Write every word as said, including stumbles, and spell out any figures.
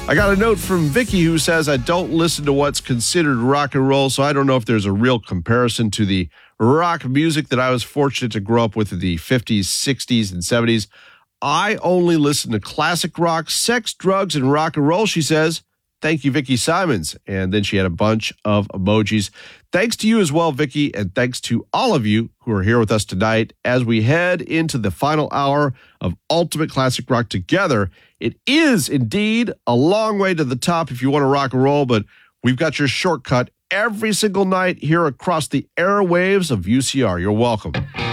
I got a note from Vicky who says, I don't listen to what's considered rock and roll, so I don't know if there's a real comparison to the rock music that I was fortunate to grow up with in the fifties, sixties, and seventies. I only listen to classic rock, sex, drugs, and rock and roll, she says. Thank you, Vicky Simons. And then she had a bunch of emojis. Thanks to you as well, Vicky, and thanks to all of you who are here with us tonight as we head into the final hour of Ultimate Classic Rock together. It is indeed a long way to the top if you want to rock and roll, but we've got your shortcut every single night here across the airwaves of U C R. You're welcome.